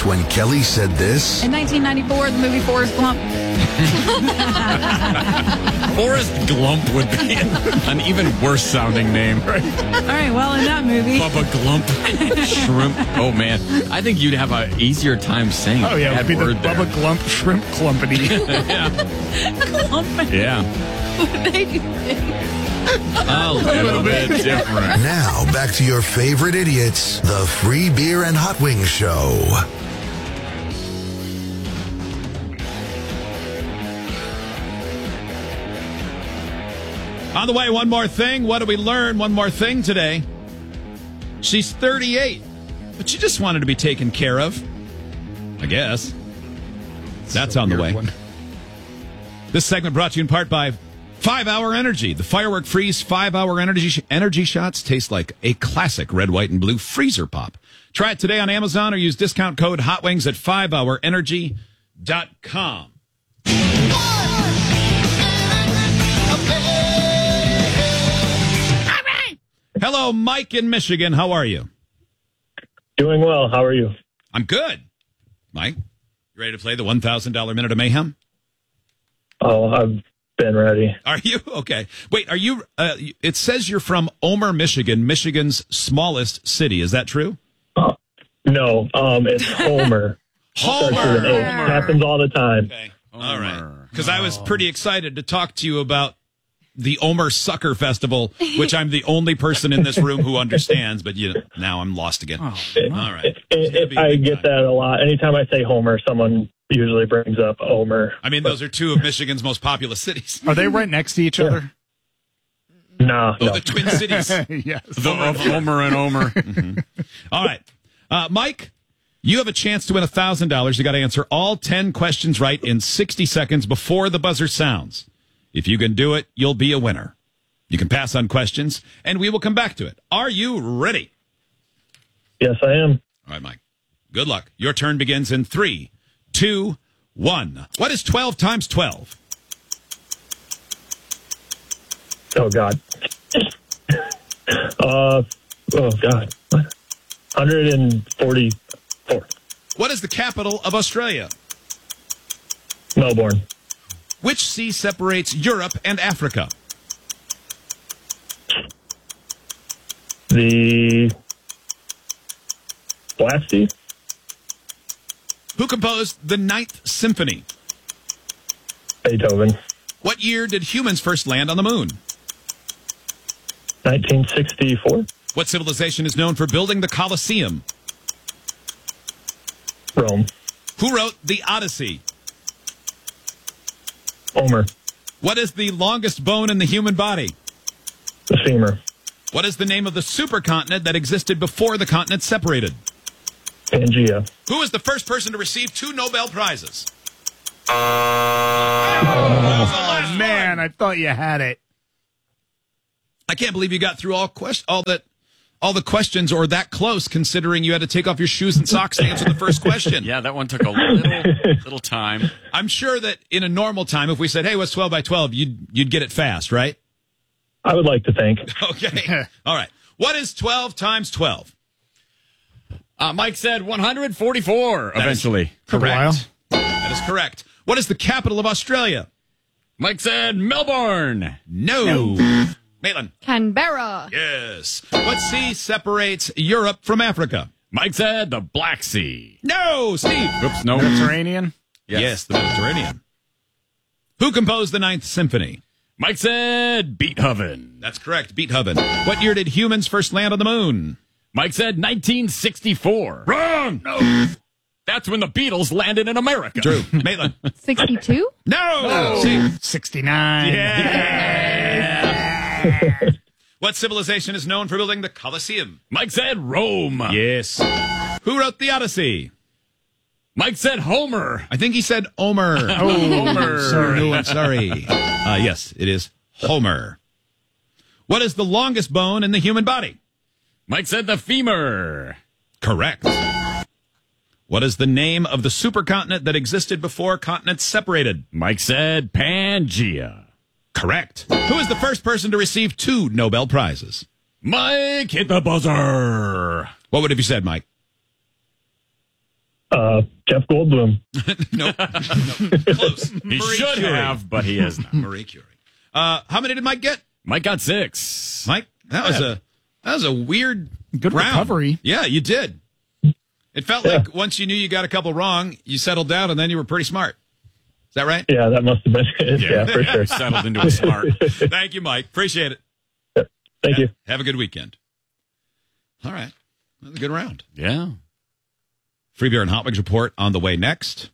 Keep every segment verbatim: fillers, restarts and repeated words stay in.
face when Kelly said this? In nineteen ninety-four, the movie Forrest Gump. Forrest Glump would be an even worse sounding name. All right, well, in that movie. Bubba Glump. Shrimp. Oh, man. I think you'd have an easier time saying Oh, yeah, it that would be the word there. Bubba Glump Shrimp Clumpity. Clumping. Yeah. What they do. A little bit different. Now, back to your favorite idiots, the Free Beer and Hot Wings Show. On the way, one more thing. What do we learn? One more thing today. She's thirty-eight, but she just wanted to be taken care of. I guess. That's on the way. One. This segment brought to you in part by five hour Energy. The Firework Freeze five hour energy energy shots taste like a classic red, white, and blue freezer pop. Try it today on Amazon or use discount code HOTWINGS at five hour energy dot com. Hello, Mike in Michigan. How are you? Doing well. How are you? I'm good. Mike, you ready to play the one thousand dollars Minute of Mayhem? Oh, I've been ready. Are you? Okay. Wait, are you? Uh, it says you're from Omer, Michigan, Michigan's smallest city. Is that true? Uh, no, um, it's Homer. Starts with an H. Homer. Happens all the time. Okay. All right. Because I was pretty excited to talk to you about the Omer Sucker Festival, which I'm the only person in this room who understands, but you know, now I'm lost again. Oh, all right. It, it, I get that a lot. Anytime I say Homer, someone usually brings up Omer. I mean, those are two of Michigan's most populous cities. Are they right next to each Yeah. other? Nah, Oh, no. the Twin Cities. Yes. The of Homer and Omer. Mm-hmm. All right. Uh, Mike, you have a chance to win one thousand dollars. You got to answer all ten questions right in sixty seconds before the buzzer sounds. If you can do it, you'll be a winner. You can pass on questions, and we will come back to it. Are you ready? Yes, I am. All right, Mike. Good luck. Your turn begins in three, two, one. What is twelve times twelve? Oh, God. uh, oh, God. one hundred forty-four. What is the capital of Australia? Melbourne. Which sea separates Europe and Africa? The Black Sea. Who composed the Ninth Symphony? Beethoven. What year did humans first land on the moon? nineteen sixty-four. What civilization is known for building the Colosseum? Rome. Who wrote the Odyssey? Homer. What is the longest bone in the human body? The femur. What is the name of the supercontinent that existed before the continents separated? Pangea. Who was the first person to receive two Nobel Prizes? Oh, man, I thought you had it. I can't believe you got through all quest- all that, all the questions, or that close, considering you had to take off your shoes and socks to answer the first question. Yeah, that one took a little little time. I'm sure that in a normal time, if we said, "Hey, what's twelve by twelve?" you'd you'd get it fast, right? I would like to think. Okay. All right. What is twelve times twelve? Uh, Mike said one hundred forty-four That is eventually. Took a while. Correct. That is correct. What is the capital of Australia? Mike said Melbourne. No. Maitland. Canberra. Yes. What sea separates Europe from Africa? Mike said the Black Sea. No. Steve. Oops, no. Mediterranean? Yes, the Mediterranean. Who composed the Ninth Symphony? Mike said Beethoven. That's correct. Beethoven. What year did humans first land on the moon? Mike said nineteen sixty-four. Wrong. No. That's when the Beatles landed in America. True. Maitland. sixty-two? No. Steve. sixty-nine. Yeah. What civilization is known for building the Colosseum? Mike said Rome. Yes. Who wrote the Odyssey? Mike said Homer. I think he said Omer. Oh, Homer. Sorry. I'm sorry. Uh, yes, it is Homer. What is the longest bone in the human body? Mike said the femur. Correct. What is the name of the supercontinent that existed before continents separated? Mike said Pangea. Correct. Who is the first person to receive two Nobel Prizes? Mike hit the buzzer. What would have you said, Mike? Uh, Jeff Goldblum. Nope. No. Close. He Marie should Curie. have, but he is not. Marie Curie. Uh, how many did Mike get? Mike got six. Mike, that was a that was a weird Good round. recovery. Yeah, you did. It felt Yeah. like once you knew you got a couple wrong, you settled down, and then you were pretty smart. Is that right? Yeah, that must have been it. Yeah, for sure. Settled into a smart. Thank you, Mike. Appreciate it. Thank you. Have a good weekend. All right. That was a good round. Yeah. Free Beer and Hot Wings report on the way next.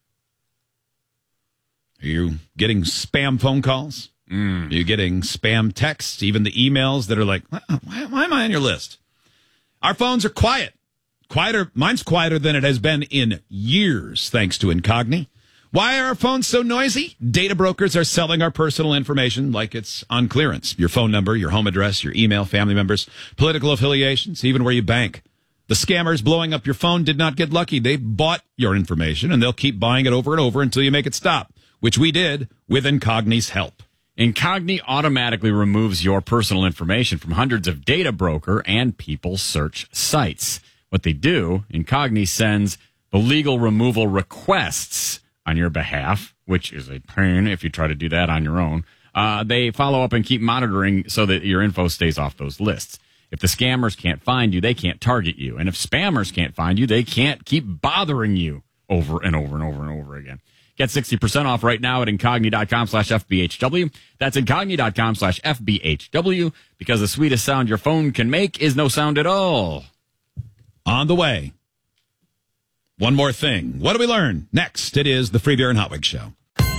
Are you getting spam phone calls? Mm. Are you getting spam texts? Even the emails that are like, why, why am I on your list? Our phones are quiet. Quieter. Mine's quieter than it has been in years, thanks to Incogni. Why are our phones so noisy? Data brokers are selling our personal information like it's on clearance. Your phone number, your home address, your email, family members, political affiliations, even where you bank. The scammers blowing up your phone did not get lucky. They bought your information, and they'll keep buying it over and over until you make it stop, which we did with Incogni's help. Incogni automatically removes your personal information from hundreds of data broker and people search sites. What they do, Incogni sends the legal removal requests on your behalf, which is a pain if you try to do that on your own. Uh, they follow up and keep monitoring so that your info stays off those lists. If the scammers can't find you, they can't target you. And if spammers can't find you, they can't keep bothering you over and over and over and over again. Get sixty percent off right now at Incogni.com slash FBHW. That's Incogni.com slash FBHW, because the sweetest sound your phone can make is no sound at all. On the way. One more thing. What do we learn? Next, it is the Free Beer and Hot Wings Show.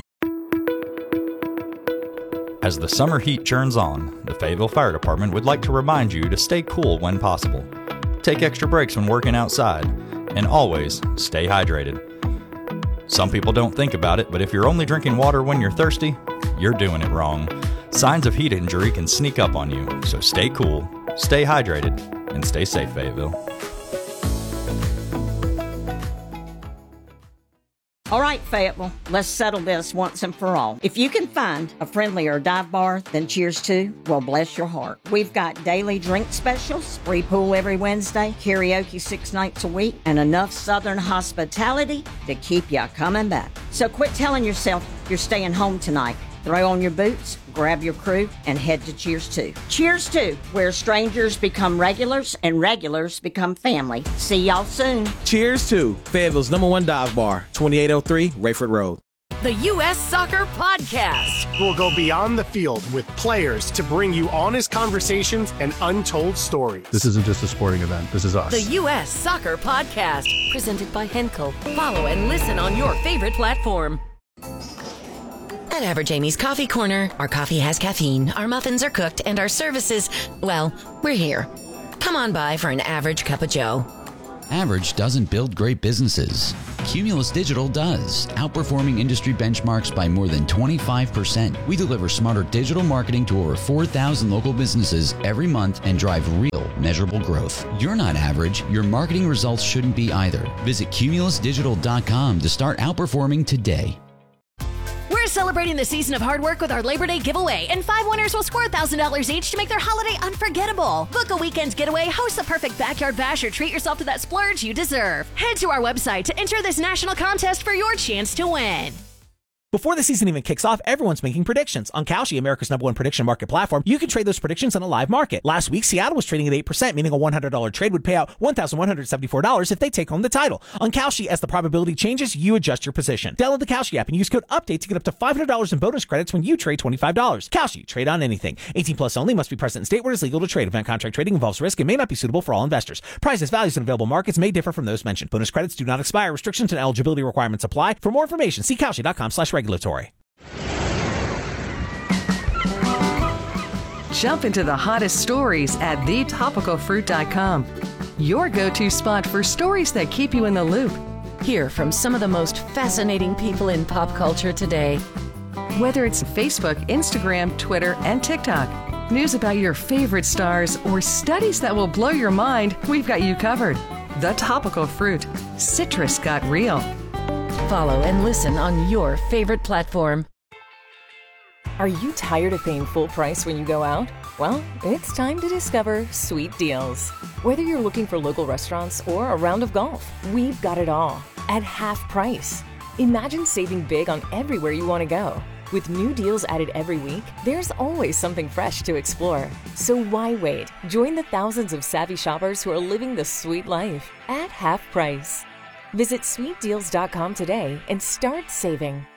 As the summer heat churns on, the Fayetteville Fire Department would like to remind you to stay cool when possible. Take extra breaks when working outside, and always stay hydrated. Some people don't think about it, but if you're only drinking water when you're thirsty, you're doing it wrong. Signs of heat injury can sneak up on you, so stay cool, stay hydrated, and stay safe, Fayetteville. All right, Fayetteville, let's settle this once and for all. If you can find a friendlier dive bar than Cheers to, well, bless your heart. We've got daily drink specials, free pool every Wednesday, karaoke six nights a week, and enough Southern hospitality to keep you coming back. So quit telling yourself you're staying home tonight. Throw on your boots, grab your crew, and head to Cheers to. Cheers to, where strangers become regulars and regulars become family. See y'all soon. Cheers to Fayetteville's number one dive bar, twenty-eight oh three Rayford Road. The U S Soccer Podcast. We'll go beyond the field with players to bring you honest conversations and untold stories. This isn't just a sporting event. This is us. The U S Soccer Podcast, presented by Henkel. Follow and listen on your favorite platform. At Average Amy's Coffee Corner, our coffee has caffeine, our muffins are cooked, and our services, well, we're here. Come on by for an average cup of joe. Average doesn't build great businesses. Cumulus Digital does, outperforming industry benchmarks by more than twenty-five percent. We deliver smarter digital marketing to over four thousand local businesses every month and drive real, measurable growth. You're not average. Your marketing results shouldn't be either. Visit Cumulus Digital dot com to start outperforming today. We're celebrating the season of hard work with our Labor Day giveaway, and five winners will score one thousand dollars each to make their holiday unforgettable. Book a weekend's getaway, host the perfect backyard bash, or treat yourself to that splurge you deserve. Head to our website to enter this national contest for your chance to win. Before the season even kicks off, everyone's making predictions. On Kalshi, America's number one prediction market platform, you can trade those predictions on a live market. Last week, Seattle was trading at eight percent, meaning a one hundred dollars trade would pay out one thousand one hundred seventy-four dollars if they take home the title. On Kalshi, as the probability changes, you adjust your position. Download the Kalshi app and use code UPDATE to get up to five hundred dollars in bonus credits when you trade twenty-five dollars. Kalshi, trade on anything. eighteen plus only, must be present in state where it is legal to trade. Event contract trading involves risk and may not be suitable for all investors. Prices, values, and available markets may differ from those mentioned. Bonus credits do not expire. Restrictions and eligibility requirements apply. For more information, see Kalshi.com slash regulatory. Jump into the hottest stories at the topical fruit dot com. Your go-to spot for stories that keep you in the loop. Hear from some of the most fascinating people in pop culture today. Whether it's Facebook, Instagram, Twitter, and TikTok, news about your favorite stars, or studies that will blow your mind, we've got you covered. The Topical Fruit. Citrus got real. Follow and listen on your favorite platform. Are you tired of paying full price when you go out? Well, it's time to discover Sweet Deals. Whether you're looking for local restaurants or a round of golf, we've got it all at half price. Imagine saving big on everywhere you want to go. With new deals added every week, there's always something fresh to explore. So why wait? Join the thousands of savvy shoppers who are living the sweet life at half price. Visit sweet deals dot com today and start saving.